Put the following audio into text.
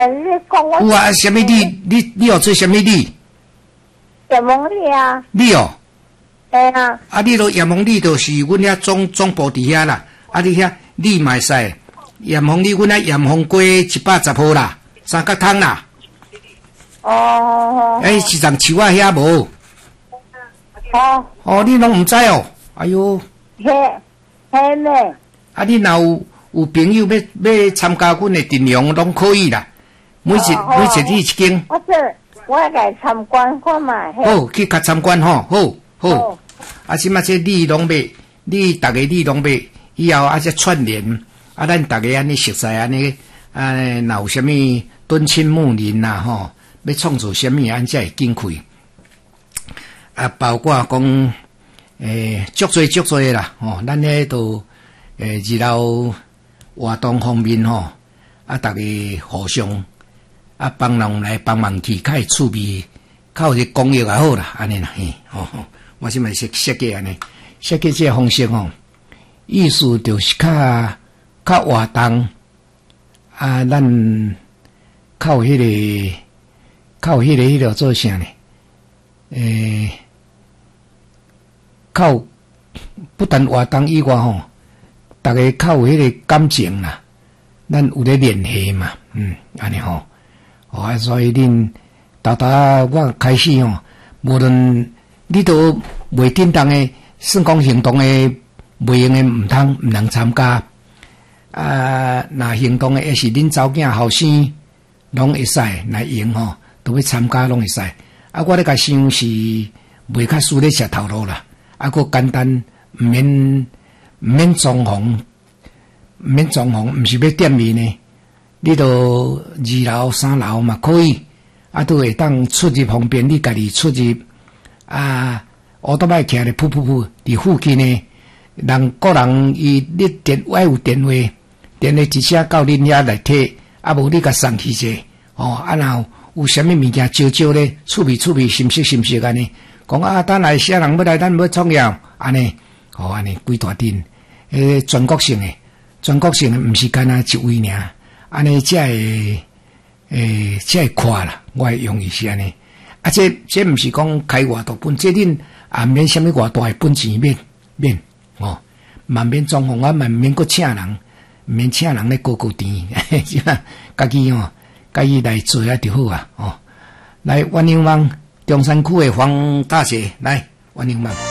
你讲我。 有啊，什么你有做什么你？ 叶梦丽啊。 你哦。 哎呀。 啊，你都叶梦丽就是阮遐总部伫遐啦。啊，你遐你买使叶梦丽，阮遐叶梦过110号啦，三角汤啦。 哦。 哎，是丛树啊遐无？ 哦。 哦，你拢毋知哦？哎哟。 嘿咩？ 啊，你若有朋友要参加阮的阵容，拢可以啦。每一日一间。 我来参观看卖。 好，去甲参观吼，好。啊，即马这你拢要，你逐个你拢要，以后啊则串联，啊，咱逐个安尼熟悉安尼，若有啥物敦亲睦邻啦吼，要创造啥物安才会紧开。啊，包括讲，足多啦，吼，咱咧都，日后活动方面吼，啊，逐个互相。啊，帮人来帮忙去，较会趣味，较有些公益也好啦，安尼啦，嘿，我即卖设计安尼，设计这个方式吼，意思就是较活动，啊，咱较有迄个做啥呢？较有不但活动以外吼，大家较有迄个感情啦，咱有咧联系嘛，安尼吼。啊，所以恁我开始吼，无论你都未叮当诶，算讲行动诶，未用诶，毋能参加。啊，若行动诶，也是恁查某囝后生拢会使来用吼，都要参加拢会使。啊，我咧甲想是袂较输咧食头路啦，啊，佫简单，毋免装潢，毋是要店面呢。你都2楼3楼嘛可以，啊都会当出入方便，你家己出入啊，我都摆徛咧噗，伫附近呢，个人你我有电话一声到恁遐来摕，啊无你甲送去者，啊然后有啥物物件招咧，趣味心息安尼，讲啊等来啥人要来，咱要创业安尼，安尼几大阵，全国性诶，毋是干那一位尔。安尼才会快啦，我会用意是安尼。啊，这毋是讲开偌大本，这恁也免啥物偌大诶本钱免嘛免装潢啊，嘛免搁请人，免请人咧顾店，家己来做啊就好啊。来，万宁网中山区诶黄大姐来，万宁网。